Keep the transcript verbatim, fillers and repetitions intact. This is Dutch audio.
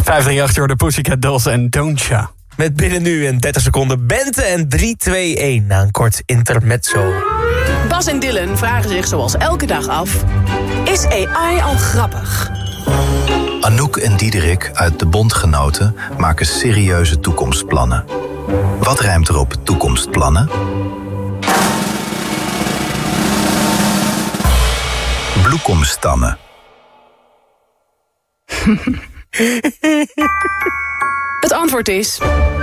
vijf drie acht door de Pussycat Dolls en Don't Ya. Met binnen nu en dertig seconden Bente en drie twee een na een kort intermezzo. Bas en Dylan vragen zich zoals elke dag af: is A I al grappig? Anouk en Diederik uit De Bondgenoten maken serieuze toekomstplannen. Wat rijmt er op toekomstplannen? Bloekomstammen. Het antwoord is